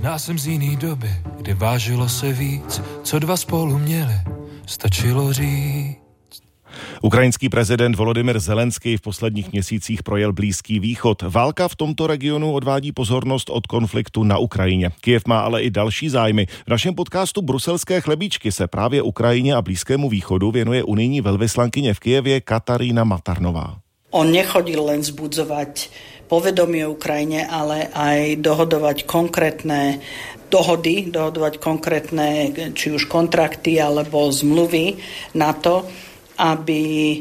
Možná jsem z jiný doby, kdy vážilo se víc, co dva spolu měli, stačilo říct. Ukrajinský prezident Volodymyr Zelenský v posledních měsících projel Blízký východ. Válka v tomto regionu odvádí pozornost od konfliktu na Ukrajině. Kyjev má ale i další zájmy. V našem podcastu Bruselské chlebíčky se právě Ukrajině a Blízkému východu věnuje unijní velvyslankyně v Kyjevě Katarína Matarnová. On nechodil len vzbudzovať povedomie Ukrajine, ale aj dohodovať konkrétne dohody, dohodovať konkrétne či už kontrakty alebo zmluvy na to, aby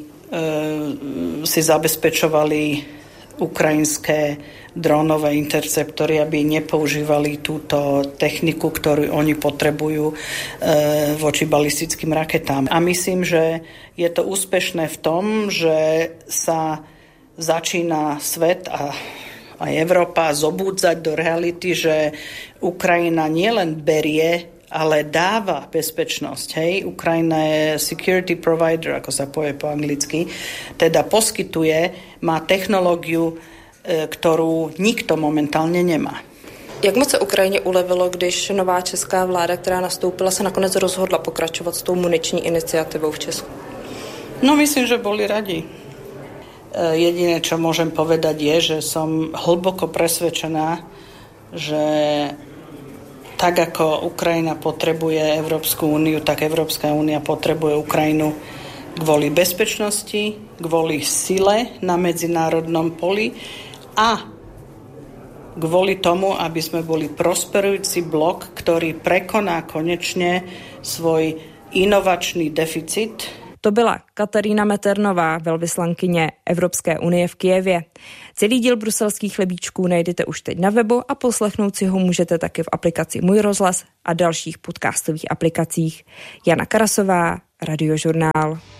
si zabezpečovali ukrajinské drónové interceptory, aby nepoužívali túto techniku, ktorú oni potrebujú voči balistickým raketám. A myslím, že je to úspešné v tom, že sa začína svet a aj Európa zobúdzať do reality, že Ukrajina nielen berie, ale dáva bezpečnosť. Hej? Ukrajina je security provider, ako sa povie po anglicky, teda poskytuje, má technológiu, kterou nikto momentálně nemá. Jak moc se Ukrajině ulevilo, když nová česká vláda, která nastoupila, se nakonec rozhodla pokračovat s tou muniční iniciativou v Česku? No myslím, že boli radi. Jediné, čo môžem povedať, je, že som hlboko presvedčená, že tak ako Ukrajina potrebuje Európsku úniu, tak Európska únia potrebuje Ukrajinu kvôli bezpečnosti, kvôli sile na medzinárodnom poli a kvôli tomu, aby sme boli prosperujúci blok, ktorý prekoná konečne svoj inovačný deficit. To byla Katarína Matarnová, velvyslankyně Evropské unie v Kyjevě. Celý díl bruselských chlebíčků najdete už teď na webu a poslechnout si ho můžete taky v aplikaci Můj rozhlas a dalších podcastových aplikacích. Jana Karasová, Radiožurnál.